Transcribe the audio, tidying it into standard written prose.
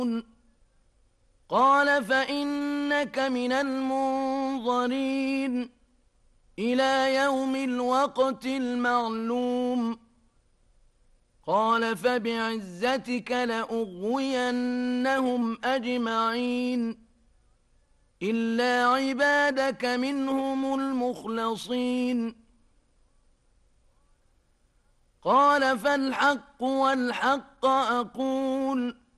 قال فإنك من المنظرين إلى يوم الوقت المعلوم قال فبعزتك لأغوينهم أجمعين إلا عبادك منهم المخلصين قال فالحق والحق أقول